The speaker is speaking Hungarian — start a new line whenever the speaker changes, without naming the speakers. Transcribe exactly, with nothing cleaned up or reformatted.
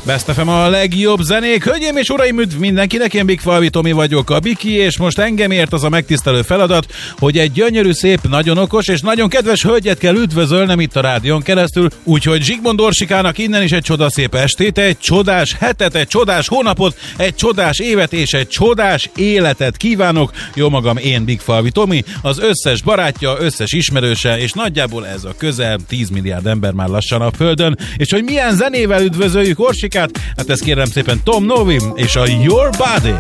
Best ef em a legjobb zenék. Hölgyeim és uraim, üdv mindenkinek, én Big Falvi Tomi vagyok, a Biki, és most engem ért az a megtisztelő feladat, hogy egy gyönyörű, szép, nagyon okos és nagyon kedves hölgyet kell üdvözölnem itt a rádión keresztül, úgyhogy Zsigmond Orsikának innen is egy csodaszép estét, egy csodás hetet, egy csodás hónapot, egy csodás évet és egy csodás életet kívánok. Jó magam, én Big Falvi Tomi, az összes barátja, összes ismerőse, és nagyjából ez a közel tíz milliárd ember már lassan a földön, és hogy milyen zenével üdvözöljük Orsikát, hát ezt kérem szépen Tom Novim és a Your Body.